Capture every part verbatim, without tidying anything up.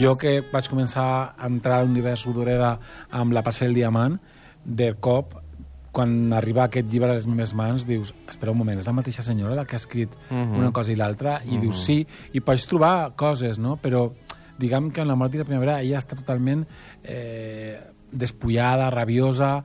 Jo que vaig començar a entrar a l'univers Rodoreda amb la Parcel Diamant, de cop, quan arriba aquest llibre a les meves mans, dius, espera un moment, és la mateixa senyora la que ha escrit uh -huh. una cosa i l'altra? I uh -huh. dius, sí, i pots trobar coses, no? Però diguem que en La mort i la primavera ella està totalment eh, despullada, rabiosa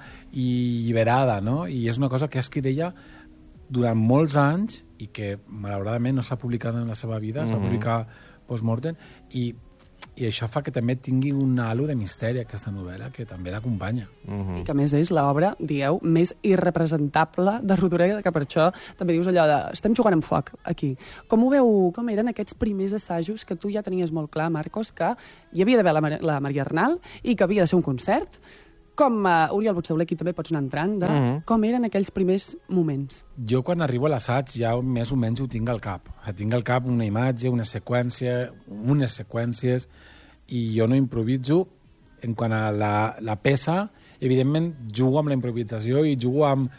i alliberada, no? I és una cosa que ha escrit ella durant molts anys i que, malauradament, no s'ha publicat en la seva vida, uh -huh. s'ha publicat post-mortem, i i això fa que també tingui un halo de misteri, aquesta novel·la, que també l'acompanya. Uh-huh. I que, a més, és l'obra, dieu, més irrepresentable de Rodoreda, que per això també dius allò de estem jugant amb foc, aquí. Com ho veu, com eren aquests primers assajos que tu ja tenies molt clar, Marcos, que hi havia d'haver la, Mar la Maria Arnal i que havia de ser un concert? Com, uh, Oriol Butxauler, aquí també pots anar entrant, de uh-huh. com eren aquells primers moments? Jo, quan arribo a l'assaig, ja més o menys ho tinc al cap. Tinc al cap una imatge, una seqüència, unes seqüències, i jo no improviso en quant a la, la peça. Evidentment, jugo amb la improvisació i jugo amb...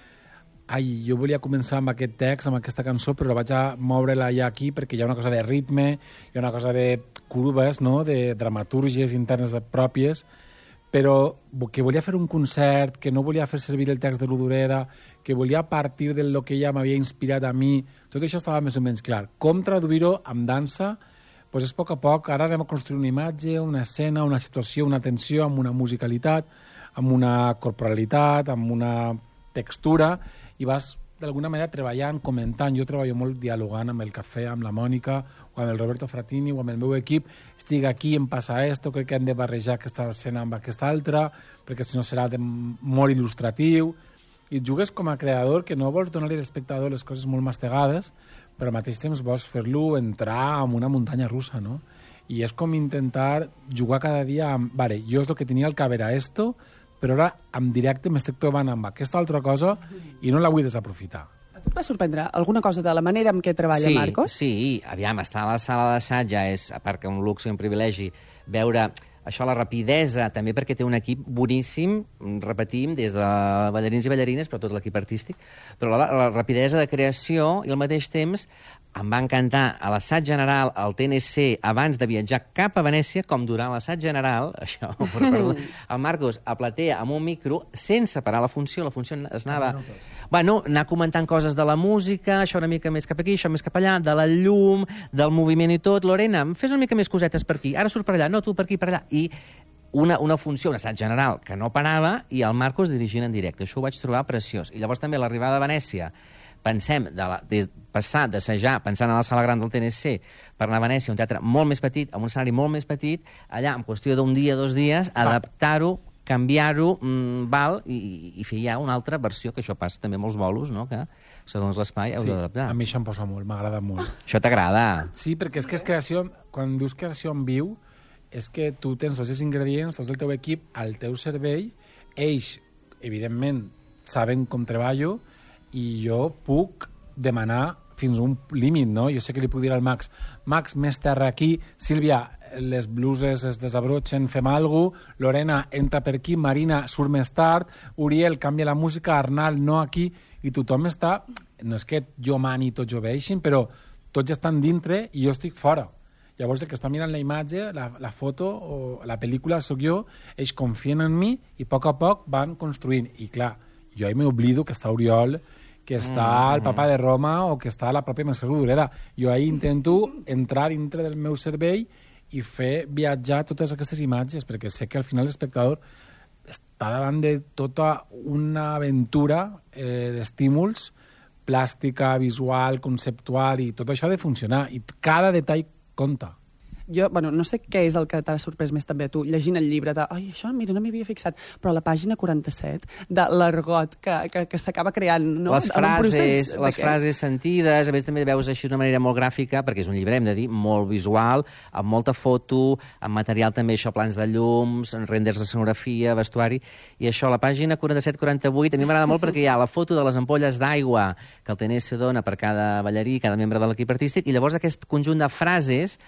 Ai, jo volia començar amb aquest text, amb aquesta cançó, però vaig a moure-la ja aquí perquè hi ha una cosa de ritme, hi ha una cosa de curves, no?, de dramatúrgies internes pròpies, però que volia fer un concert, que no volia fer servir el text de Rodoreda, que volia partir de lo que ella m'havia inspirat a mi, tot això estava més o menys clar. Com traduir-ho amb dansa? Pues és a poc a poc, ara anem a construir una imatge, una escena, una situació, una tensió, amb una musicalitat, amb una corporalitat, amb una textura, i vas, d'alguna manera, treballant, comentant. Jo treballo molt dialogant amb el Cafè, amb la Mònica, o amb el Roberto Fratini, o amb el meu equip. Estic aquí, em passa esto, crec que hem de barrejar aquesta escena amb aquesta altra, perquè si no serà de molt il·lustratiu. I jugues com a creador que no vols donar-li a l'espectador les coses molt mastegades, però al mateix temps vols fer-lo entrar en una muntanya russa, no? I és com intentar jugar cada dia amb... Vale, jo és el que tenia al cap era esto, però ara, en directe, m'estic trobant amb aquesta altra cosa i no la vull desaprofitar. A tu et va sorprendre alguna cosa de la manera en què treballa sí, Marcos? Sí, aviam, estar a la sala d'assaig ja és, a part que un luxe i un privilegi, veure això, la rapidesa, també perquè té un equip boníssim, repetim, des de ballarins i ballarines, però tot l'equip artístic, però la, la rapidesa de creació i al mateix temps em va encantar a l'assaig general al T N C abans de viatjar cap a Venècia, com durant l'assaig general, això, perdó, el Marcos a platea amb un micro, sense parar la funció, la funció es anava... Bueno, anar comentant coses de la música, això una mica més cap aquí, això més cap allà, de la llum, del moviment i tot. Lorena, fes una mica més cosetes per aquí, ara surt per allà, no, tu per aquí, per allà. I una, una funció, un assaig general, que no parava, i el Marcos dirigint en directe. Això ho vaig trobar preciós. I llavors també l'arribada a Venècia, pensem, de, la, de passar, d'assajar, pensant a la sala gran del T N C, per anar a Venècia, un teatre molt més petit, amb un escenari molt més petit, allà, en qüestió d'un dia, dos dies, adaptar-ho, canviar-ho, mmm, val, i, i fer ja una altra versió, que això passa també amb els bolos, no?, que segons l'espai heu sí, d'adaptar. A mi això em posa molt, m'agrada molt. Això t'agrada? Sí, perquè és que és creació, quan dius creació en viu, és que tu tens tots els ingredients, tots el teu equip, al teu cervell, ells, evidentment, saben com treballo, i jo puc demanar fins a un límit, no? Jo sé que li puc dir al Max, Max, més terra aquí, Sílvia, les bluses es desabrotxen, fem alguna cosa, Lorena, entra per aquí, Marina, surt més tard, Uriel, canvia la música, Arnal, no aquí, i tothom està... No és que jo mani i tots obeixin, però tots estan dintre i jo estic fora. Llavors, el que està mirant la imatge, la, la foto o la pel·lícula sóc jo, ells confien en mi i a poc a poc van construint. I clar, jo ahir m'oblido que està Oriol, que està mm, el Papa de Roma o que està la pròpia Mercè Rodoreda. Jo ahir intento entrar dintre del meu cervell i fer viatjar totes aquestes imatges, perquè sé que al final l'espectador està davant de tota una aventura eh, d'estímuls, plàstica, visual, conceptual, i tot això ha de funcionar, i cada detall compta. Jo, bueno, no sé què és el que t'ha sorprès més també a tu, llegint el llibre de, ai, això, mira, no m'hi havia fixat, però la pàgina quaranta-set de l'argot que, que, que s'acaba creant, no? Les frases, les frases sentides, a més també veus així d'una manera molt gràfica, perquè és un llibre, hem de dir, molt visual, amb molta foto, amb material també, això, plans de llums, renders de escenografia, vestuari, i això, la pàgina quaranta-set quaranta-vuit, a mi m'agrada molt perquè hi ha la foto de les ampolles d'aigua que el T N C dona per cada ballarí, cada membre de l'equip artístic, i llavors aquest conjunt de frases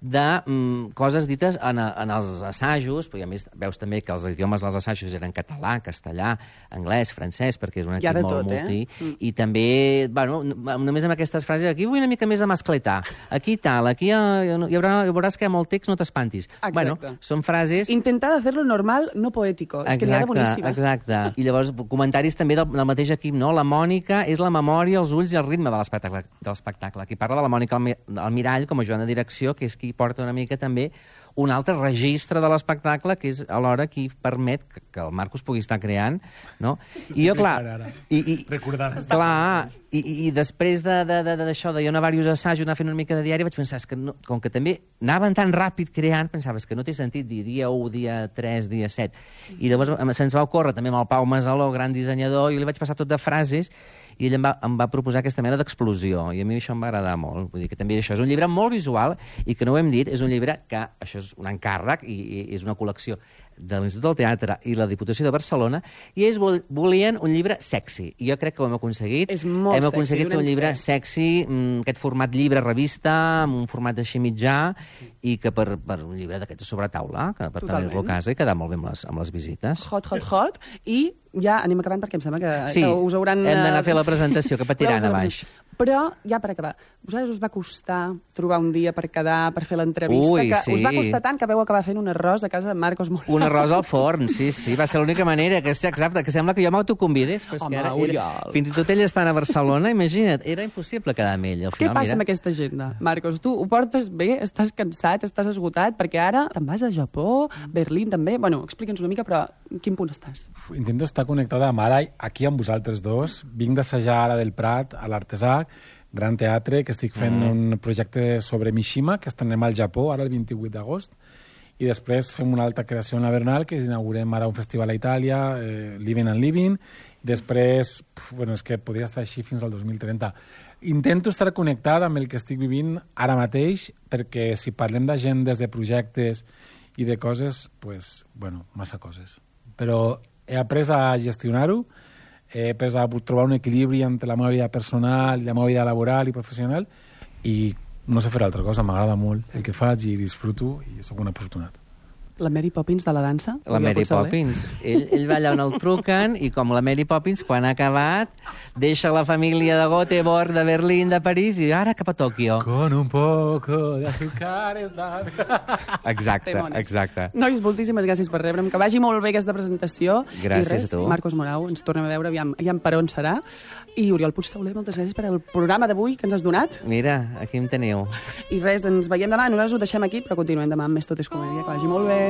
de mm, coses dites en, en els assajos, però a més veus també que els idiomes dels assajos eren català, castellà, anglès, francès, perquè és un equip molt tot, multi, eh? mm. i també, bueno, només amb aquestes frases, aquí vull una mica més de mascletà, aquí tal, aquí hi, hi, haurà, hi veuràs que hi ha molt text, no t'espantis. Bueno, són frases... Intentar hacerlo normal, no poético. És que n'hi ha de boníssimes. Exacte. I llavors, comentaris també del, del mateix equip, no? La Mònica és la memòria, els ulls i el ritme de l'espectacle. De l'espectacle. Aquí parla de la Mònica Almirall com a Joan de direcció, que és qui porta una mica també un altre registre de l'espectacle, que és alhora qui permet que, que el Marcos pugui estar creant, no? I jo, clar... I, i, clar, i, i després d'això, de, de, de, de, de jo anar a diversos assajos, anar fent una mica de diari, vaig pensar, és que no, com que també anaven tan ràpid creant, pensaves que no té sentit dir dia u, dia tres, dia set. I llavors se'ns va ocórrer també amb el Pau Masaló, gran dissenyador, i li vaig passar tot de frases, i ell em va, em va proposar aquesta mena d'explosió, i a mi això em va agradar molt. Vull dir que també això és un llibre molt visual, i que no ho hem dit, és un llibre que, això és un encàrrec, i, i és una col·lecció de l'Institut del Teatre i la Diputació de Barcelona, i ells volien un llibre sexy, i jo crec que ho hem aconseguit. És molt hem sexy, aconseguit fer un llibre fet. sexy, aquest format llibre-revista, amb un format així mitjà, i que per, per un llibre d'aquests sobre taula, que per tenir-lo a casa i quedar molt bé amb les, amb les visites. Hot, hot, hot, i ja anem acabant perquè em sembla que, sí, que us hauran... hem d'anar a fer la presentació, que patiran a baix. Però, ja per acabar, vosaltres us va costar trobar un dia per quedar, per fer l'entrevista, Ui, que sí. us va costar tant que vau acabar fent un arròs a casa de Marcos Morau. Un arròs al forn, sí, sí, va ser l'única manera, que, exacte, que sembla que jo m'autoconvidés, però és Home, que ara, era, Oriol. fins i tot ell estant a Barcelona, imagina't, era impossible quedar amb ell. Al Què final, passa mira... amb aquesta agenda, Marcos? Tu ho portes bé? Estàs cansat? Estàs esgotat? Perquè ara te'n vas a Japó, Berlín també... Bueno, explica'ns una mica, però en quin punt estàs? Uf, intento estar connectada amb ara, aquí amb vosaltres dos. Vinc d'assajar ara del Prat, a l'Artesà, gran teatre, que estic fent mm. un projecte sobre Mishima, que estrenem al Japó, ara el vint-i-vuit d'agost, i després fem una altra creació en la Bernal, que inaugurem ara un festival a Itàlia, eh, Living and Living, i després, pf, bueno, és que podria estar així fins al dos mil trenta. Intento estar connectat amb el que estic vivint ara mateix, perquè si parlem d'agendes, de projectes i de coses, pues, bueno, massa coses. Però he après a gestionar-ho, he après a trobar un equilibri entre la meva vida personal, la meva vida laboral i professional, i no sé fer altra cosa, m'agrada molt el que faig i disfruto, i sóc un afortunat. La Mary Poppins de la dansa? La Mary Poppins. Ell, ell va allà on el truquen i com la Mary Poppins, quan ha acabat, deixa la família de Göteborg, de Berlín, de París i ara cap a Tòquio. Con un poco de azúcar es da... Exacte, exacte. Nois, moltíssimes gràcies per rebre'm. Que vagi molt bé aquesta presentació. Gràcies I res, a tu. Marcos Morau, ens tornem a veure, aviam, aviam per on serà. I Oriol Puigtauler, moltes gràcies per el programa d'avui que ens has donat. Mira, aquí em teniu. I res, ens veiem demà. Nosaltres ho deixem aquí, però continuem demà amb més Tot és Comèdia. Que vagi molt bé.